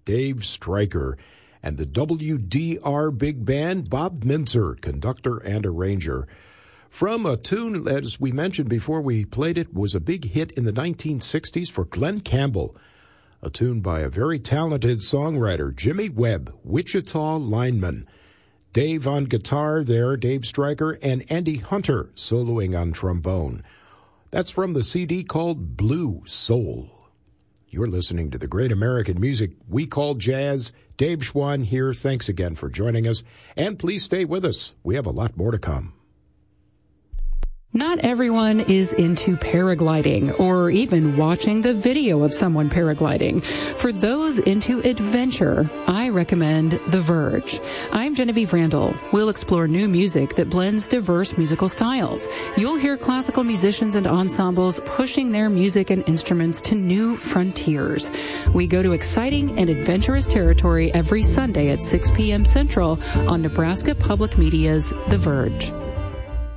Dave Stryker, and the WDR Big Band, Bob Mintzer, conductor and arranger. From a tune, as we mentioned before we played it, was a big hit in the 1960s for Glen Campbell. A tune by a very talented songwriter, Jimmy Webb, Wichita Lineman. Dave on guitar there, Dave Stryker, and Andy Hunter soloing on trombone. That's from the CD called Blue Soul. You're listening to the great American music we call jazz. Dave Schwann here. Thanks again for joining us. And please stay with us. We have a lot more to come. Not everyone is into paragliding or even watching the video of someone paragliding. For those into adventure, I recommend The Verge. I'm Genevieve Randall. We'll explore new music that blends diverse musical styles. You'll hear classical musicians and ensembles pushing their music and instruments to new frontiers. We go to exciting and adventurous territory every Sunday at 6 p.m. Central on Nebraska Public Media's The Verge.